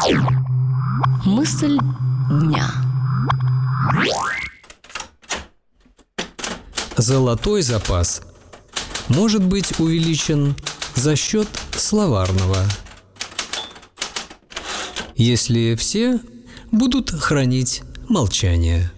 Мысль дня. Золотой запас может быть увеличен за счет словарного, если все будут хранить молчание.